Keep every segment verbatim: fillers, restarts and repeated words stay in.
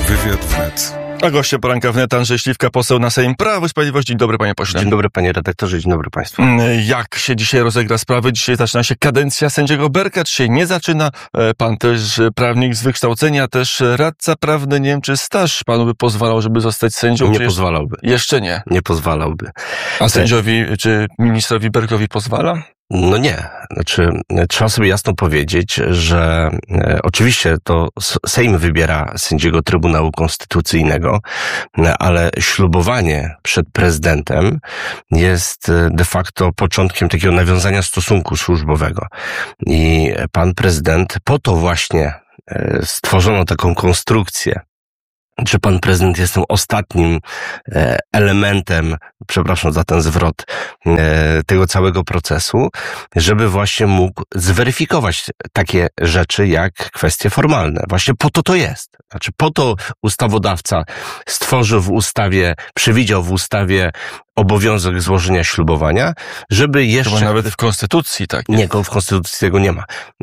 Wywiad wnet. A goście poranka wnet Andrzej Śliwka, poseł na Sejm Prawo i Sprawiedliwość. Dzień dobry, panie pośle. Dzień dobry, panie redaktorze, dzień dobry państwu. Jak się dzisiaj rozegra sprawy? Dzisiaj zaczyna się kadencja sędziego Berka, czy się nie zaczyna? Pan też prawnik z wykształcenia, też radca prawny. Nie wiem, czy staż panu by pozwalał, żeby zostać sędzią? Nie pozwalałby. Jeszcze nie? Nie pozwalałby. A sędziowi, czy ministrowi Berkowi pozwala? No nie. Znaczy, trzeba sobie jasno powiedzieć, że e, oczywiście to Sejm wybiera sędziego Trybunału Konstytucyjnego, ale ślubowanie przed prezydentem jest de facto początkiem takiego nawiązania stosunku służbowego. I pan prezydent po to właśnie e, stworzono taką konstrukcję, że pan prezydent jest tym ostatnim elementem, przepraszam za ten zwrot, tego całego procesu, żeby właśnie mógł zweryfikować takie rzeczy jak kwestie formalne. Właśnie po to to jest. Znaczy po to ustawodawca stworzył w ustawie, przewidział w ustawie obowiązek złożenia ślubowania, żeby jeszcze... Chyba nawet w Konstytucji, tak? Nie, w Konstytucji tego nie ma.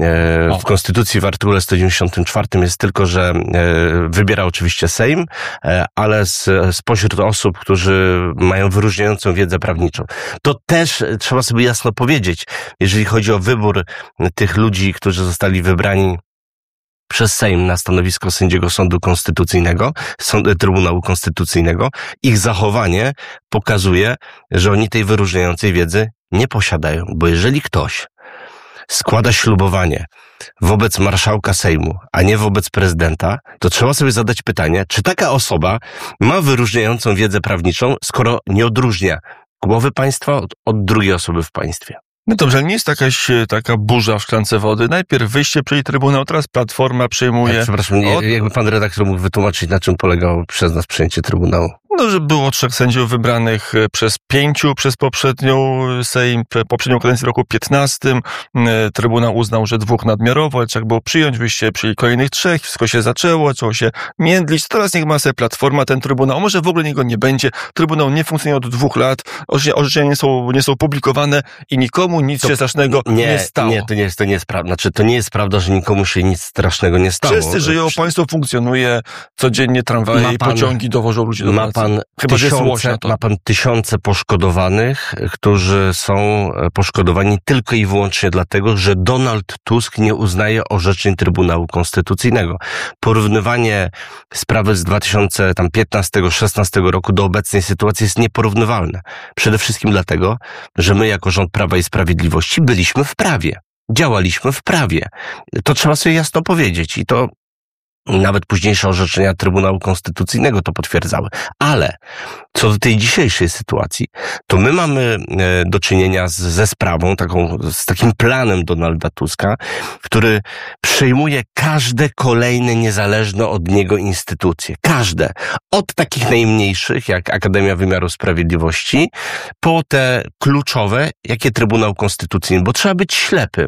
W Konstytucji w artykule sto dziewięćdziesiątym czwartym jest tylko, że wybiera oczywiście Sejm, ale z, spośród osób, którzy mają wyróżniającą wiedzę prawniczą. To też trzeba sobie jasno powiedzieć, jeżeli chodzi o wybór tych ludzi, którzy zostali wybrani przez Sejm na stanowisko sędziego Sądu Konstytucyjnego, Sąd, Trybunału Konstytucyjnego, ich zachowanie pokazuje, że oni tej wyróżniającej wiedzy nie posiadają. Bo jeżeli ktoś składa ślubowanie wobec marszałka Sejmu, a nie wobec prezydenta, to trzeba sobie zadać pytanie, czy taka osoba ma wyróżniającą wiedzę prawniczą, skoro nie odróżnia głowy państwa od, od drugiej osoby w państwie. No dobrze, ale nie jest jakaś taka burza w szklance wody. Najpierw wyjście przed Trybunał, teraz Platforma przyjmuje... Ja, przepraszam, od... jakby pan redaktor mógł wytłumaczyć, na czym polegało przez nas przyjęcie Trybunału? No, że było trzech sędziów wybranych przez pięciu przez poprzednią Sejm, poprzednią kadencję w roku piętnastym. Trybunał uznał, że dwóch nadmiarowo, ale trzeba było przyjąć, wyście przyjęli kolejnych trzech, wszystko się zaczęło, zaczęło się międlić. Teraz niech ma sobie Platforma ten Trybunał, może w ogóle niego nie będzie. Trybunał nie funkcjonuje od dwóch lat, orzeczenia nie są, nie są publikowane i nikomu nic to się strasznego nie, nie stało. Nie, to nie jest, to nie jest prawda. Znaczy, to nie jest prawda, że nikomu się nic strasznego nie stało. Wszyscy żyją, państwo funkcjonuje, codziennie tramwaje i pociągi dowożą ludzi do pracy. Pan Chyba, tysiące, ma pan tysiące poszkodowanych, którzy są poszkodowani tylko i wyłącznie dlatego, że Donald Tusk nie uznaje orzeczeń Trybunału Konstytucyjnego. Porównywanie sprawy z dwa tysiące piętnastego szesnastego roku do obecnej sytuacji jest nieporównywalne. Przede wszystkim dlatego, że my jako rząd Prawa i Sprawiedliwości byliśmy w prawie. Działaliśmy w prawie. To trzeba sobie jasno powiedzieć i to nawet późniejsze orzeczenia Trybunału Konstytucyjnego to potwierdzały. Ale co do tej dzisiejszej sytuacji, to my mamy do czynienia z, ze sprawą, taką, z takim planem Donalda Tuska, który przejmuje każde kolejne niezależne od niego instytucje. Każde. Od takich najmniejszych, jak Akademia Wymiaru Sprawiedliwości, po te kluczowe, jakie Trybunał Konstytucyjny. Bo trzeba być ślepym.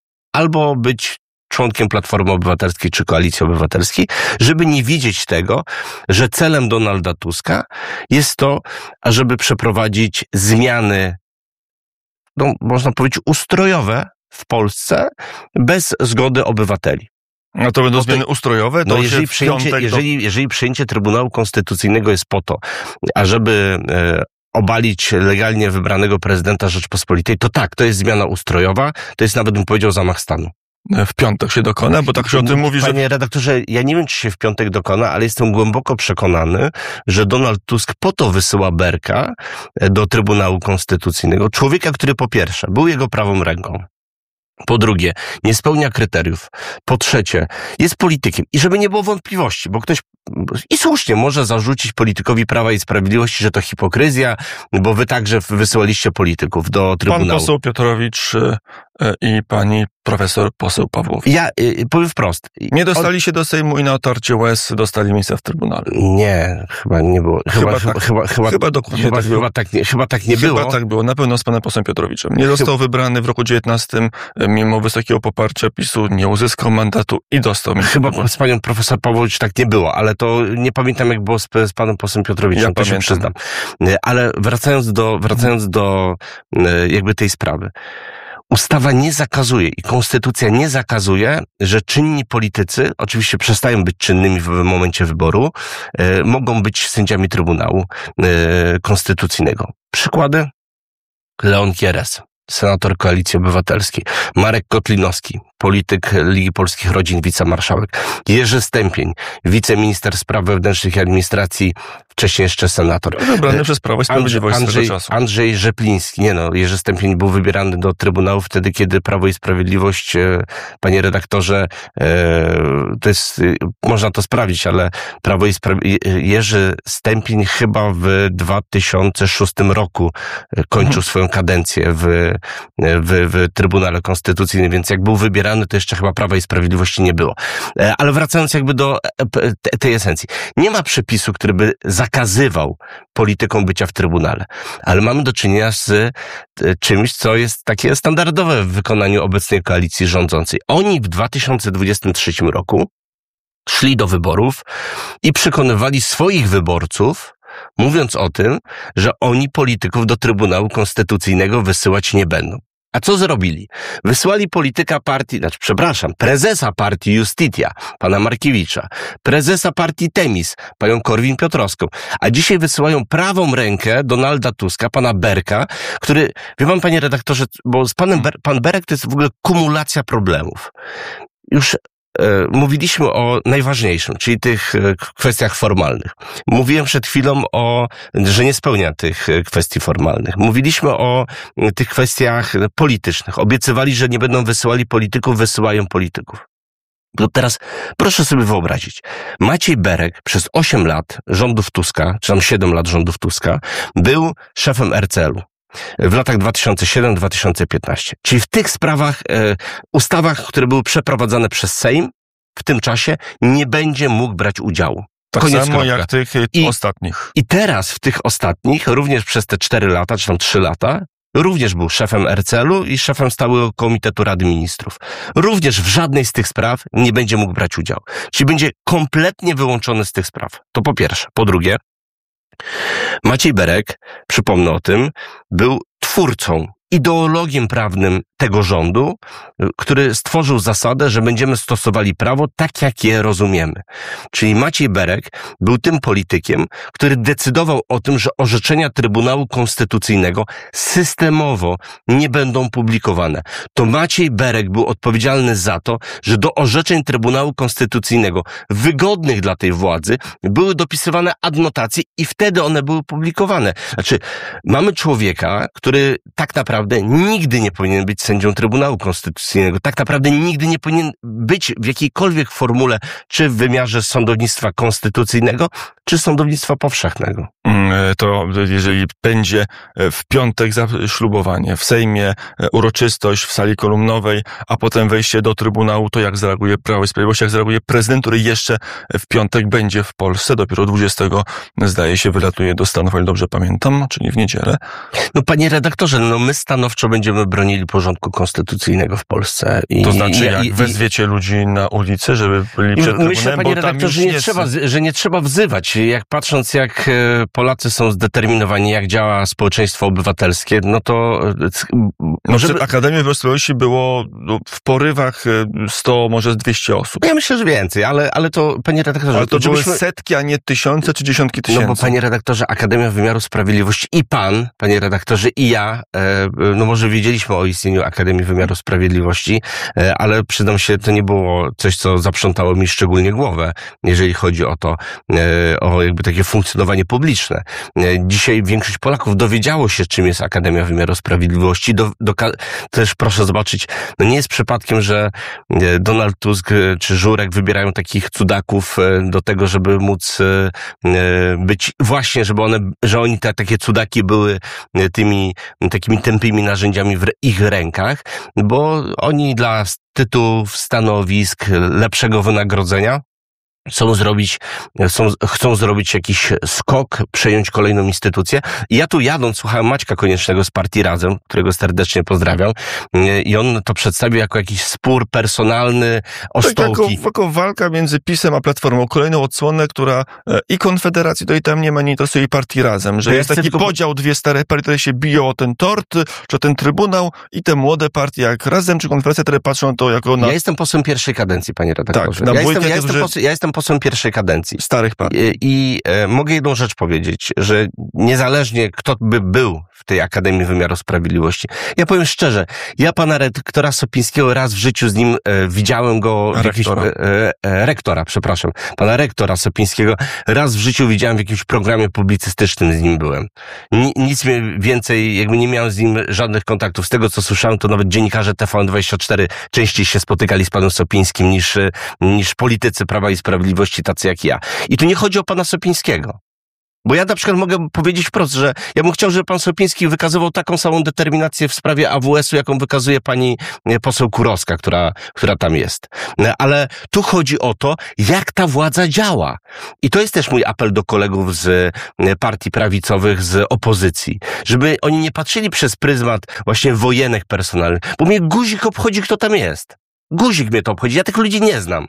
Albo być członkiem Platformy Obywatelskiej czy Koalicji Obywatelskiej, żeby nie widzieć tego, że celem Donalda Tuska jest to, ażeby przeprowadzić zmiany, no, można powiedzieć, ustrojowe w Polsce bez zgody obywateli. A to będą no zmiany ustrojowe? To no jeżeli, przyjęcie, jeżeli, do... jeżeli przyjęcie Trybunału Konstytucyjnego jest po to, ażeby e, obalić legalnie wybranego prezydenta Rzeczpospolitej, to tak, to jest zmiana ustrojowa, to jest nawet, bym powiedział, zamach stanu. W piątek się dokona, bo tak się o tym mówi, że... że... Panie redaktorze, ja nie wiem, czy się w piątek dokona, ale jestem głęboko przekonany, że Donald Tusk po to wysyła Berka do Trybunału Konstytucyjnego. Człowieka, który po pierwsze był jego prawą ręką. Po drugie, nie spełnia kryteriów. Po trzecie, jest politykiem. I żeby nie było wątpliwości, bo ktoś i słusznie może zarzucić politykowi Prawa i Sprawiedliwości, że to hipokryzja, bo wy także wysyłaliście polityków do Trybunału. Pan poseł Piotrowicz i pani profesor poseł Pawłowicz. Ja y, powiem wprost. Nie dostali od... się do Sejmu i na otarcie łez dostali miejsca w Trybunale. Nie, chyba nie było. Chyba, chyba, tak, chyba, chyba, chyba dokładnie chyba, tak było. Chyba tak nie, chyba tak nie chyba było. Chyba tak było, na pewno z panem posłem Piotrowiczem. Nie został chyba... wybrany w roku dziewiętnastym, mimo wysokiego poparcia PiSu, nie uzyskał mandatu i dostał miejsce. Chyba z panią profesor Pawłowicz tak nie było, ale to nie pamiętam, jak było z, z panem posłem Piotrowiczem, ja to pamiętam. się przyznam. Ale wracając do, wracając do jakby tej sprawy. ustawa nie zakazuje i konstytucja nie zakazuje, że czynni politycy, oczywiście przestają być czynnymi w momencie wyboru, e, mogą być sędziami Trybunału e, Konstytucyjnego. Przykłady? Leon Kieres, senator Koalicji Obywatelskiej, Marek Kotlinowski, polityk Ligi Polskich Rodzin, wicemarszałek, Jerzy Stępień, wiceminister spraw wewnętrznych i administracji, wcześniej jeszcze senator. Wybrany przez Prawo i Sprawiedliwość Andrzej, swego czasu. Andrzej Rzepliński, nie no, Jerzy Stępień był wybierany do Trybunału wtedy, kiedy Prawo i Sprawiedliwość, panie redaktorze, to jest, można to sprawdzić, ale Prawo i Sprawiedliwość, Jerzy Stępień chyba w dwa tysiące szóstym roku kończył mhm. swoją kadencję w, w, w Trybunale Konstytucyjnym, więc jak był wybierany, to jeszcze chyba Prawa i Sprawiedliwości nie było. Ale wracając jakby do tej esencji. Nie ma przepisu, który by zakazywał politykom bycia w Trybunale, ale mamy do czynienia z czymś, co jest takie standardowe w wykonaniu obecnej koalicji rządzącej. Oni w dwa tysiące dwudziestym trzecim roku szli do wyborów i przekonywali swoich wyborców, mówiąc o tym, że oni polityków do Trybunału Konstytucyjnego wysyłać nie będą. A co zrobili? Wysłali polityka partii, znaczy przepraszam, prezesa partii Justitia, pana Markiewicza, prezesa partii Temis, panią Korwin-Piotrowską, a dzisiaj wysyłają prawą rękę Donalda Tuska, pana Berka, który, wie pan, panie redaktorze, bo z panem Ber- pan Berek to jest w ogóle kumulacja problemów. Już e, mówiliśmy o najważniejszym, czyli tych e, kwestiach formalnych. Mówiłem przed chwilą o, że nie spełnia tych e, kwestii formalnych. Mówiliśmy o e, tych kwestiach politycznych. Obiecywali, że nie będą wysyłali polityków, wysyłają polityków. To teraz proszę sobie wyobrazić. Maciej Berek przez osiem lat rządów Tuska, czy tam siedem lat rządów Tuska, był szefem R C L-u. W latach dwa tysiące siódmym do dwa tysiące piętnastego. Czyli w tych sprawach, e, ustawach, które były przeprowadzane przez Sejm, w tym czasie nie będzie mógł brać udziału. Tak Koniec, samo kropka. jak tych I, ostatnich. I teraz w tych ostatnich, również przez te cztery lata, czy tam trzy lata, również był szefem R C L-u i szefem Stałego Komitetu Rady Ministrów. Również w żadnej z tych spraw nie będzie mógł brać udziału. Czyli będzie kompletnie wyłączony z tych spraw. To po pierwsze. Po drugie, Maciej Berek, przypomnę o tym, był twórcą, ideologiem prawnym tego rządu, który stworzył zasadę, że będziemy stosowali prawo tak, jak je rozumiemy. Czyli Maciej Berek był tym politykiem, który decydował o tym, że orzeczenia Trybunału Konstytucyjnego systemowo nie będą publikowane. To Maciej Berek był odpowiedzialny za to, że do orzeczeń Trybunału Konstytucyjnego wygodnych dla tej władzy były dopisywane adnotacje i wtedy one były publikowane. Znaczy, mamy człowieka, który tak naprawdę nigdy nie powinien być sędzią Trybunału Konstytucyjnego. Tak naprawdę nigdy nie powinien być w jakiejkolwiek formule, czy w wymiarze sądownictwa konstytucyjnego, czy sądownictwa powszechnego. To jeżeli będzie w piątek ślubowanie, w Sejmie uroczystość w sali kolumnowej, a potem wejście do Trybunału, to jak zareaguje Prawo i Sprawiedliwość, jak zareaguje prezydent, który jeszcze w piątek będzie w Polsce, dopiero dwudziestego zdaje się wylatuje do Stanów, ale dobrze pamiętam, czyli w niedzielę. No panie redaktorze, no my stanowczo będziemy bronili porządku konstytucyjnego w Polsce. I, to znaczy, i, jak i, wezwiecie ludzi na ulicy, żeby byli przed Trybunałem? Myślę, panie redaktorze, że nie, nie trzeba, że nie trzeba wzywać. Jak patrząc, jak Polacy są zdeterminowani, jak działa społeczeństwo obywatelskie, no to... No żeby... Przed Akademią Wymiaru Sprawiedliwości było no, w porywach sto, może dwieście osób. Ja myślę, że więcej, ale, ale to, panie redaktorze... Ale to, to żebyśmy... były setki, a nie tysiące czy dziesiątki tysięcy. No bo, panie redaktorze, Akademia Wymiaru Sprawiedliwości i pan, panie redaktorze, i ja, no może wiedzieliśmy o istnieniu Akademii Wymiaru Sprawiedliwości, ale przyznam się, to nie było coś, co zaprzątało mi szczególnie głowę, jeżeli chodzi o to, o jakby takie funkcjonowanie publiczne. Dzisiaj większość Polaków dowiedziało się, czym jest Akademia Wymiaru Sprawiedliwości. Do, do, też proszę zobaczyć, no nie jest przypadkiem, że Donald Tusk czy Żurek wybierają takich cudaków do tego, żeby móc być, właśnie, żeby one, że oni te takie cudaki były tymi takimi tępymi narzędziami w ich rękach, bo oni dla tytułów, stanowisk, lepszego wynagrodzenia Chcą zrobić, są, chcą zrobić jakiś skok, przejąć kolejną instytucję. I ja tu jadąc, słuchałem Maćka Koniecznego z Partii Razem, którego serdecznie pozdrawiam, i on to przedstawił jako jakiś spór personalny o tak, stołki. Jako, jako walka między PiS-em a Platformą. Kolejną odsłonę, która i Konfederacji, to i tam nie ma, nie interesuje, i Partii Razem. Że ja jest taki tylko... podział, dwie stare partie, które się biją o ten tort, czy o ten trybunał, i te młode partie jak Razem, czy Konfederacja, które patrzą to jako na... Ja jestem posłem pierwszej kadencji, panie redaktorze. Tak, na ja, jestem, ja, tych, jestem że... posłem, ja jestem posłem pierwszej kadencji. Starych partii. I, i e, mogę jedną rzecz powiedzieć, że niezależnie kto by był w tej Akademii Wymiaru Sprawiedliwości, ja powiem szczerze, ja pana redaktora Sopińskiego raz w życiu z nim e, widziałem go... W jakimś, rektora. E, e, rektora, przepraszam. Pana rektora Sopińskiego raz w życiu widziałem w jakimś programie publicystycznym, z nim byłem. Ni, nic mnie więcej, jakby nie miałem z nim żadnych kontaktów. Z tego, co słyszałem, to nawet dziennikarze T V N dwadzieścia cztery częściej się spotykali z panem Sopińskim niż, niż politycy Prawa i Sprawiedliwości, tacy jak ja. I tu nie chodzi o pana Sopińskiego. Bo ja na przykład mogę powiedzieć wprost, że ja bym chciał, żeby pan Sopiński wykazywał taką samą determinację w sprawie A W S-u, jaką wykazuje pani poseł Kurowska, która, która tam jest. Ale tu chodzi o to, jak ta władza działa. I to jest też mój apel do kolegów z partii prawicowych, z opozycji. Żeby oni nie patrzyli przez pryzmat właśnie wojenek personalnych. Bo mnie guzik obchodzi, kto tam jest. Guzik mnie to obchodzi. Ja tych ludzi nie znam.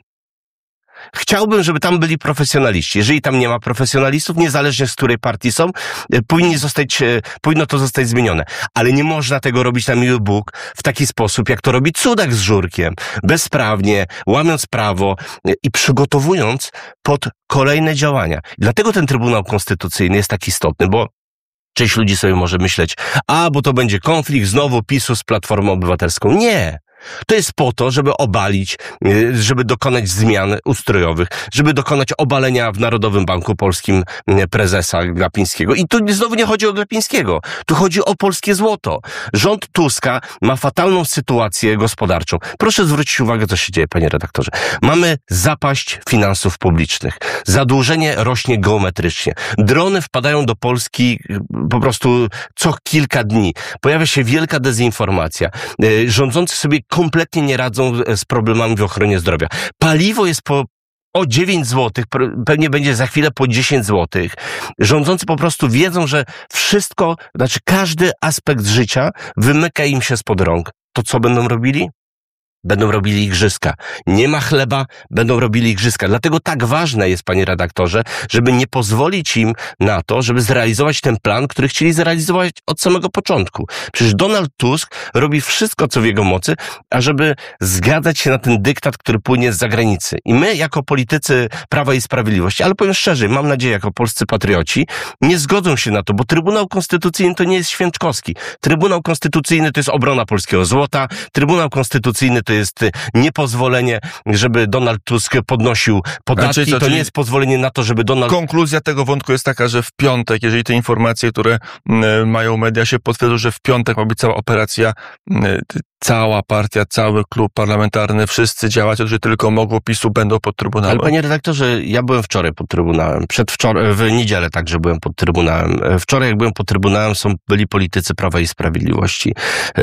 Chciałbym, żeby tam byli profesjonaliści. Jeżeli tam nie ma profesjonalistów, niezależnie z której partii są, powinni zostać, powinno to zostać zmienione. Ale nie można tego robić na miły Bóg w taki sposób, jak to robi Cudak z Żurkiem. Bezprawnie, łamiąc prawo i przygotowując pod kolejne działania. Dlatego ten Trybunał Konstytucyjny jest tak istotny, bo część ludzi sobie może myśleć, a, bo to będzie konflikt znowu PiS-u z Platformą Obywatelską. Nie. To jest po to, żeby obalić, żeby dokonać zmian ustrojowych, żeby dokonać obalenia w Narodowym Banku Polskim prezesa Glapińskiego. I tu znowu nie chodzi o Glapińskiego. Tu chodzi o polskie złoto. Rząd Tuska ma fatalną sytuację gospodarczą. Proszę zwrócić uwagę, co się dzieje, panie redaktorze. Mamy zapaść finansów publicznych. Zadłużenie rośnie geometrycznie. Drony wpadają do Polski po prostu co kilka dni. Pojawia się wielka dezinformacja. Rządzący sobie kompletnie nie radzą z problemami w ochronie zdrowia. Paliwo jest po o dziewięć złotych, pewnie będzie za chwilę po dziesięć złotych. Rządzący po prostu wiedzą, że wszystko, znaczy każdy aspekt życia wymyka im się spod rąk. To co będą robili? Będą robili igrzyska. Nie ma chleba, będą robili igrzyska. Dlatego tak ważne jest, panie redaktorze, żeby nie pozwolić im na to, żeby zrealizować ten plan, który chcieli zrealizować od samego początku. Przecież Donald Tusk robi wszystko, co w jego mocy, ażeby zgadzać się na ten dyktat, który płynie z zagranicy. I my, jako politycy Prawa i Sprawiedliwości, ale powiem szczerze, mam nadzieję, jako polscy patrioci, nie zgodzą się na to, bo Trybunał Konstytucyjny to nie jest Święczkowski. Trybunał Konstytucyjny to jest obrona polskiego złota. Trybunał Konstytucyjny to jest niepozwolenie, żeby Donald Tusk podnosił podatki. Znaczy, to, to nie jest pozwolenie na to, żeby Donald... Konkluzja tego wątku jest taka, że w piątek, jeżeli te informacje, które y, mają media, się potwierdzą, że w piątek ma być cała operacja, y, cała partia, cały klub parlamentarny, wszyscy działacze, którzy tylko mogą, PiS-u, będą pod Trybunałem. Ale panie redaktorze, ja byłem wczoraj pod Trybunałem. Przedwczoraj, w niedzielę także byłem pod Trybunałem. Wczoraj, jak byłem pod Trybunałem, są byli politycy Prawa i Sprawiedliwości.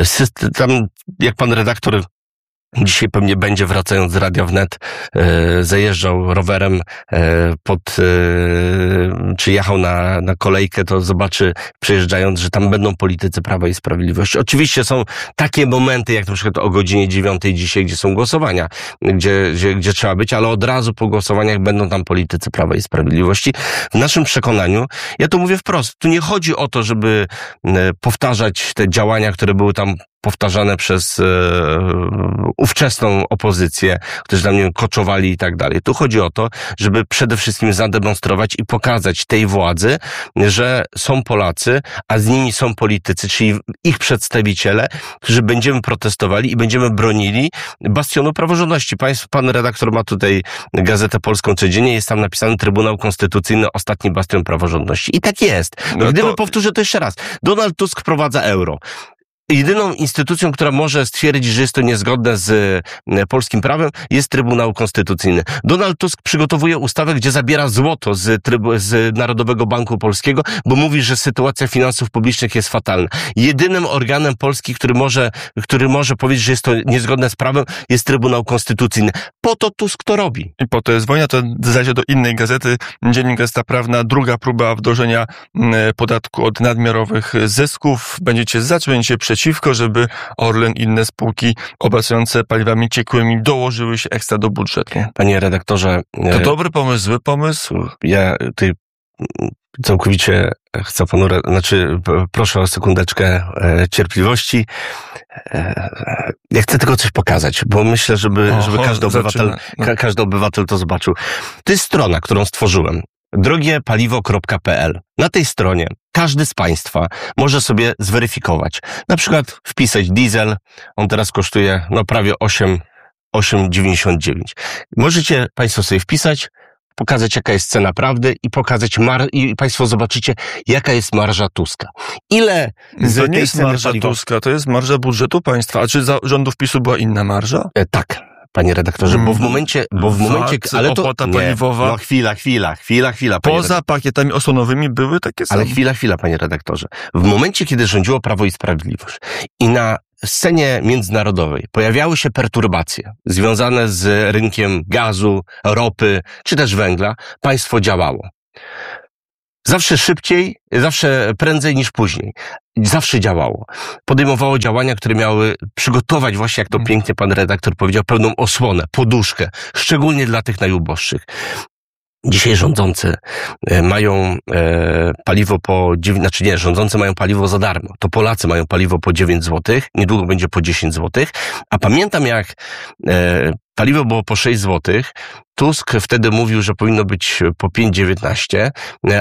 Tam, jak pan redaktor dzisiaj pewnie będzie, wracając z Radia Wnet, e, zajeżdżał rowerem e, pod, e, czy jechał na, na kolejkę, to zobaczy, przejeżdżając, że tam będą politycy Prawa i Sprawiedliwości. Oczywiście są takie momenty, jak na przykład o godzinie dziewiątej dzisiaj, gdzie są głosowania, gdzie, gdzie, gdzie trzeba być, ale od razu po głosowaniach będą tam politycy Prawa i Sprawiedliwości. W naszym przekonaniu, ja to mówię wprost, tu nie chodzi o to, żeby e, powtarzać te działania, które były tam powtarzane przez e, ówczesną opozycję, którzy tam, nie wiem, koczowali i tak dalej. Tu chodzi o to, żeby przede wszystkim zademonstrować i pokazać tej władzy, że są Polacy, a z nimi są politycy, czyli ich przedstawiciele, którzy będziemy protestowali i będziemy bronili bastionu praworządności. Państwo, pan redaktor ma tutaj Gazetę Polską codziennie, jest tam napisany Trybunał Konstytucyjny, ostatni bastion praworządności. I tak jest. No Gdyby, to... powtórzę to jeszcze raz, Donald Tusk wprowadza euro. jedyną instytucją, która może stwierdzić, że jest to niezgodne z polskim prawem, jest Trybunał Konstytucyjny. Donald Tusk przygotowuje ustawę, gdzie zabiera złoto z, trybu, z Narodowego Banku Polskiego, bo mówi, że sytuacja finansów publicznych jest fatalna. Jedynym organem Polski, który może, który może powiedzieć, że jest to niezgodne z prawem, jest Trybunał Konstytucyjny. Po to Tusk to robi. I po to jest wojna. To zajdzie do innej gazety. Dziennik Gazeta Prawna. Druga próba wdrożenia podatku od nadmiarowych zysków. Będziecie za, czy będziecie przeciwko, żeby Orlen i inne spółki obracujące paliwami ciekłymi dołożyły się ekstra do budżetu? Panie redaktorze... To dobry pomysł, zły pomysł? Ja tutaj całkowicie chcę panu... Znaczy, proszę o sekundeczkę cierpliwości. Ja chcę tylko coś pokazać, bo myślę, żeby, Oho, żeby każdy, obywatel, ka, każdy obywatel to zobaczył. To jest strona, którą stworzyłem. drogie paliwo kropka p l. Na tej stronie każdy z Państwa może sobie zweryfikować. Na przykład wpisać diesel. On teraz kosztuje no prawie osiem dziewięćdziesiąt dziewięć. Możecie Państwo sobie wpisać, pokazać jaka jest cena prawdy i pokazać mar- i Państwo zobaczycie jaka jest marża Tuska. Ile z to nie tej jest ceny marża paliwa... Tuska, to jest marża budżetu państwa. A czy za rządów PiSu była inna marża? E, tak. Panie redaktorze, bo w momencie, bo w momencie, Wat, ale to opłata nie, paliwowa. No chwila, chwila, chwila, chwila. Poza redaktorze. Pakietami osłonowymi były takie same. Ale chwila, chwila, panie redaktorze. W momencie, kiedy rządziło Prawo i Sprawiedliwość i na scenie międzynarodowej pojawiały się perturbacje związane z rynkiem gazu, ropy, czy też węgla, państwo działało. Zawsze szybciej, zawsze prędzej niż później. Zawsze działało. Podejmowało działania, które miały przygotować właśnie, jak to pięknie pan redaktor powiedział, pełną osłonę, poduszkę, szczególnie dla tych najuboższych. Dzisiaj rządzący mają e, paliwo po dziewięć, znaczy nie, rządzący mają paliwo za darmo. To Polacy mają paliwo po dziewięć złotych, niedługo będzie po dziesięć złotych. A pamiętam, jak e, paliwo było po sześć złotych, Tusk wtedy mówił, że powinno być po pięć dziewiętnaście,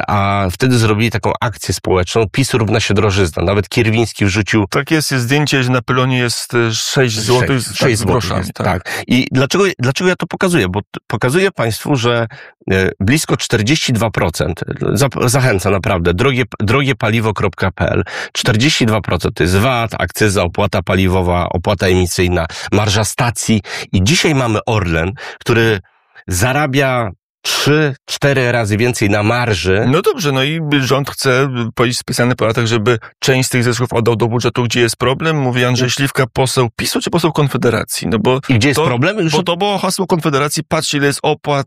a wtedy zrobili taką akcję społeczną. PiS równa się drożyzna. Nawet Kierwiński wrzucił... Tak jest, jest zdjęcie, że na pylonie jest sześć złotych z sześć złotych jest, tak. tak. I dlaczego, dlaczego ja to pokazuję? Bo pokazuję Państwu, że blisko czterdzieści dwa procent, zachęcam naprawdę, drogie, drogie paliwo kropka p l, czterdzieści dwa procent to jest V A T, akcyza, opłata paliwowa, opłata emisyjna, marża stacji. I dzisiaj mamy Orlen, który zarabia trzy, cztery razy więcej na marży. No dobrze, no i rząd chce powiedzieć specjalny podatek, żeby część z tych zysków oddał do budżetu, gdzie jest problem. Mówi Andrzej Śliwka, poseł PiSu czy poseł Konfederacji? No bo I gdzie jest to, problem? Już bo to było hasło Konfederacji, patrzcie ile jest opłat,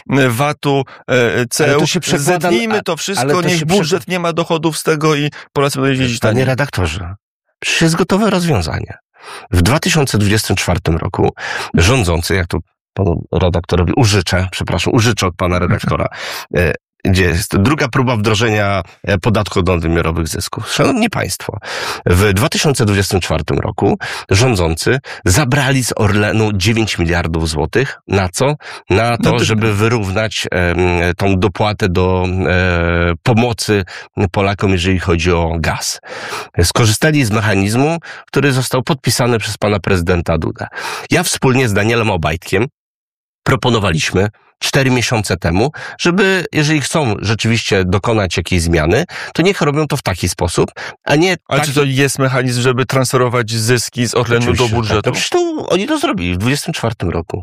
V A T-u, C E U, zetnijmy to wszystko, niech budżet nie ma dochodów z tego i Polacy będą jeździć taniej. Panie redaktorze, przecież jest gotowe rozwiązanie. W dwa tysiące dwudziestym czwartym roku rządzący, jak to panu redaktorowi użyczę, przepraszam, użyczę od pana redaktora, gdzie jest druga próba wdrożenia podatku od nadmiarowych zysków. Szanowni Państwo, w dwa tysiące dwudziestym czwartym roku rządzący zabrali z Orlenu dziewięć miliardów złotych. Na co? Na to, no to... żeby wyrównać e, tą dopłatę do e, pomocy Polakom, jeżeli chodzi o gaz. Skorzystali z mechanizmu, który został podpisany przez pana prezydenta Dudę. Ja wspólnie z Danielem Obajtkiem proponowaliśmy cztery miesiące temu, żeby, jeżeli chcą rzeczywiście dokonać jakiejś zmiany, to niech robią to w taki sposób, a nie... Ale taki... czy to jest mechanizm, żeby transferować zyski z Orlenu Oczywiście, do budżetu? Tak. No przecież to oni to zrobili w dwudziestym czwartym roku.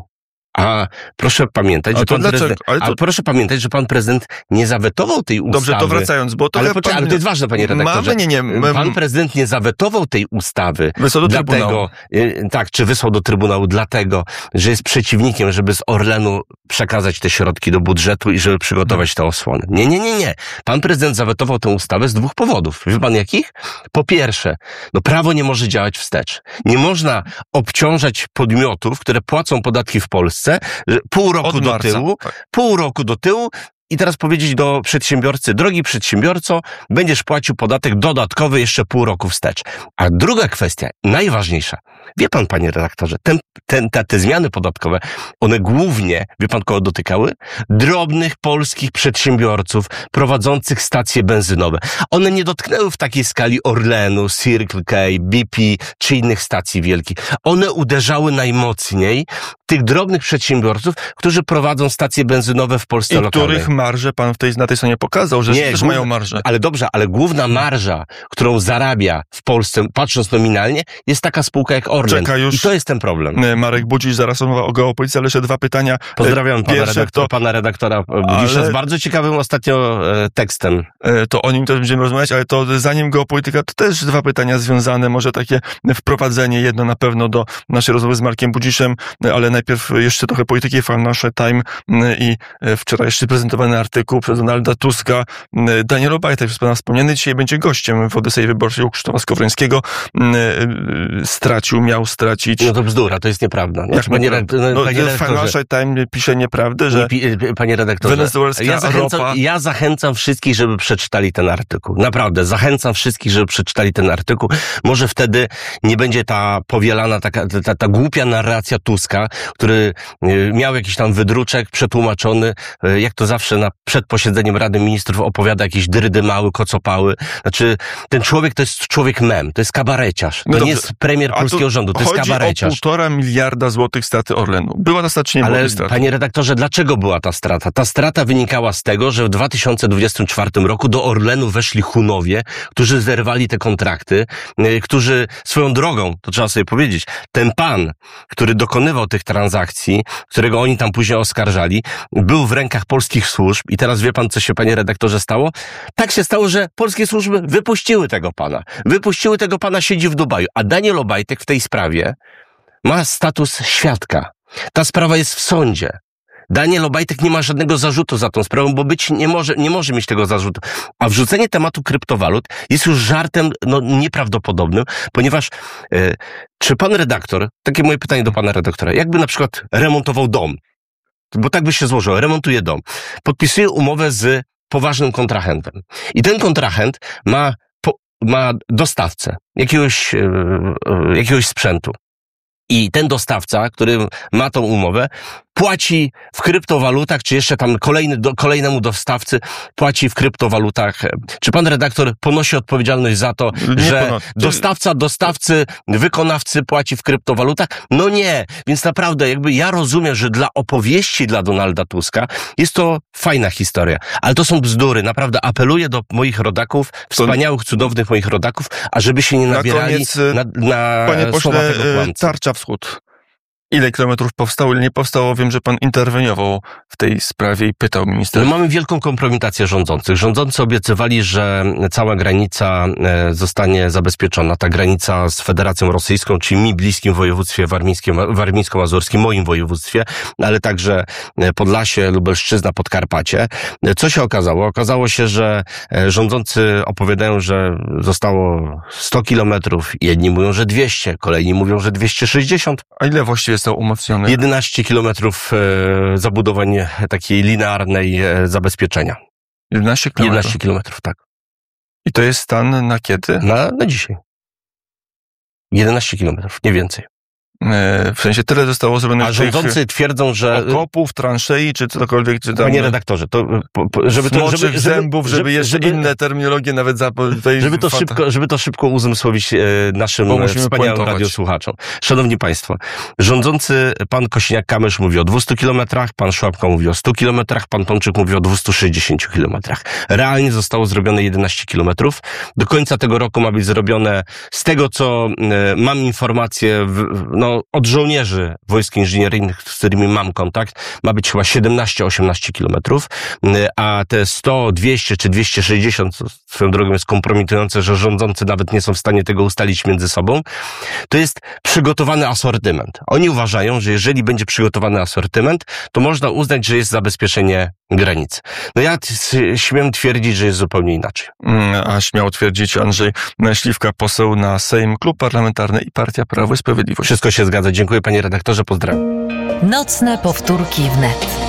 A proszę pamiętać, a że pan dlaczego? prezydent, Ale to... a proszę pamiętać, że pan prezydent nie zawetował tej ustawy. Dobrze, to wracając, bo to... Ale, poczekaj, pan... ale to jest ważne, panie redaktorze. Mamy, nie, nie, my... Pan prezydent nie zawetował tej ustawy. Wysłał do dlatego, Trybunału. Tak, czy wysłał do Trybunału dlatego, że jest przeciwnikiem, żeby z Orlenu przekazać te środki do budżetu i żeby przygotować te osłony. Nie, nie, nie, nie. Pan prezydent zawetował tę ustawę z dwóch powodów. Wie pan jakich? Po pierwsze, no prawo nie może działać wstecz. Nie można obciążać podmiotów, które płacą podatki w Polsce, pół roku Od do marca, tyłu, tak. pół roku do tyłu i teraz powiedzieć do przedsiębiorcy, drogi przedsiębiorco, będziesz płacił podatek dodatkowy jeszcze pół roku wstecz. A druga kwestia, najważniejsza, Wie pan, panie redaktorze, ten, ten, te, te zmiany podatkowe, one głównie, wie pan kogo dotykały? Drobnych polskich przedsiębiorców prowadzących stacje benzynowe. One nie dotknęły w takiej skali Orlenu, Circle K, B P czy innych stacji wielkich. One uderzały najmocniej tych drobnych przedsiębiorców, którzy prowadzą stacje benzynowe w Polsce I lokalnej. których marże pan w tej, na tej stronie pokazał, że nie, też główna, mają marżę. Ale dobrze, ale główna marża, którą zarabia w Polsce, patrząc nominalnie, jest taka spółka jak Orlen. Czeka już I to jest ten problem. Marek Budzisz, zaraz rozmowa o geopolityce, ale jeszcze dwa pytania. Pozdrawiam pana, Pierwsze redaktor, to, pana redaktora Budisza ale... z bardzo ciekawym ostatnio e, tekstem. To o nim też będziemy rozmawiać, ale to zanim geopolityka, to też dwa pytania związane, może takie wprowadzenie, jedno na pewno do naszej rozmowy z Markiem Budziszem, ale najpierw jeszcze trochę polityki. Financial Times i wczoraj jeszcze prezentowany artykuł przez Donalda Tuska. Daniel Obajtek, przez pana wspomniany, dzisiaj będzie gościem w Odysei Wyborczej u Krzysztofa Skowrońskiego. Stracił, miał stracić. No to bzdura, to jest nieprawda. Jak panie redaktorze? No, panie Financial Times pisze nieprawdę, że... Nie, panie redaktorze, wenezuelska ja zachęcam, ropa... ja zachęcam wszystkich, żeby przeczytali ten artykuł. Naprawdę, zachęcam wszystkich, żeby przeczytali ten artykuł. Może wtedy nie będzie ta powielana, taka, ta, ta głupia narracja Tuska, który miał jakiś tam wydruczek przetłumaczony, jak to zawsze na, przed posiedzeniem Rady Ministrów opowiada jakieś drydymały, kocopały. Znaczy, ten człowiek to jest człowiek mem, to jest kabareciarz. To no nie jest premier polskiego rządu, to jest kabareciarz. Chodzi o półtora miliarda złotych straty Orlenu. Była to stać, czy nie była Ale, strata? panie redaktorze, dlaczego była ta strata? Ta strata wynikała z tego, że w dwa tysiące dwudziestym czwartym roku do Orlenu weszli Hunowie, którzy zerwali te kontrakty, yy, którzy swoją drogą, to trzeba sobie powiedzieć, ten pan, który dokonywał tych transakcji, którego oni tam później oskarżali, był w rękach polskich służb i teraz wie pan, co się, panie redaktorze, stało? Tak się stało, że polskie służby wypuściły tego pana. Wypuściły tego pana, siedzi w Dubaju, a Daniel Obajtek w tej sprawie ma status świadka. Ta sprawa jest w sądzie. Daniel Obajtek nie ma żadnego zarzutu za tą sprawą, bo być nie może, nie może mieć tego zarzutu. A wrzucenie tematu kryptowalut jest już żartem no, nieprawdopodobnym, ponieważ e, czy pan redaktor, takie moje pytanie do pana redaktora, jakby na przykład remontował dom, bo tak by się złożyło, remontuje dom, podpisuje umowę z poważnym kontrahentem i ten kontrahent ma, po, ma dostawcę jakiegoś, e, e, jakiegoś sprzętu. I ten dostawca, który ma tą umowę, płaci w kryptowalutach, czy jeszcze tam kolejny, do, kolejnemu dostawcy płaci w kryptowalutach. Czy pan redaktor ponosi odpowiedzialność za to, nie że ponosi. dostawca dostawcy, wykonawcy płaci w kryptowalutach? No nie. Więc naprawdę jakby ja rozumiem, że dla opowieści dla Donalda Tuska jest to fajna historia. Ale to są bzdury. Naprawdę apeluję do moich rodaków, wspaniałych, cudownych moich rodaków, ażeby się nie nabierali na, koniec, na, na panie pośle, słowa tego kłamcy. Tarcza Wschód. Ile kilometrów powstało, ile nie powstało? Wiem, że pan interweniował w tej sprawie i pytał ministra. No mamy wielką kompromitację rządzących. Rządzący obiecywali, że cała granica zostanie zabezpieczona. Ta granica z Federacją Rosyjską, czyli mi bliskim województwie warmińsko-mazurskim, moim województwie, ale także Podlasie, Lubelszczyzna, Podkarpacie. Co się okazało? Okazało się, że rządzący opowiadają, że zostało sto kilometrów. Jedni mówią, że dwieście, kolejni mówią, że dwieście sześćdziesiąt. A ile właściwie są umocnione? jedenaście kilometrów e, zabudowań takiej linearnej e, zabezpieczenia. jedenaście kilometrów? jedenaście kilometrów, tak. I to jest stan na kiedy? Na, na dzisiaj. jedenaście kilometrów, nie więcej. W sensie tyle zostało zrobione. A rządzący twierdzą, że... Okopów, transzei, czy cokolwiek, czy tam... Panie redaktorze, to... Po, po, żeby to... Żeby, żeby, zębów, żeby, żeby jeszcze żeby, inne terminologie nawet za... Żeby to, szybko, żeby to szybko uzmysłowić e, naszym wspaniałym radiosłuchaczom. Szanowni Państwo, rządzący pan Kosiniak-Kamysz mówi o dwustu kilometrach, pan Szłapka mówi o stu kilometrach, pan Tomczyk mówi o dwustu sześćdziesięciu kilometrach. Realnie zostało zrobione jedenaście kilometrów. Do końca tego roku ma być zrobione, z tego co e, mam informacje, w, no od żołnierzy wojsk inżynieryjnych, z którymi mam kontakt, ma być chyba siedemnaście osiemnaście kilometrów, a te sto, dwieście czy dwieście sześćdziesiąt, swoją drogą jest kompromitujące, że rządzący nawet nie są w stanie tego ustalić między sobą, to jest przygotowany asortyment. Oni uważają, że jeżeli będzie przygotowany asortyment, to można uznać, że jest zabezpieczenie granicy. No ja t- śmiem twierdzić, że jest zupełnie inaczej. A śmiał twierdzić Andrzej Śliwka, poseł na Sejm, Klub Parlamentarny i Partia Prawo i Sprawiedliwość. Wszystko się zgadza. Dziękuję panie redaktorze, pozdrawiam. Nocne powtórki wnet.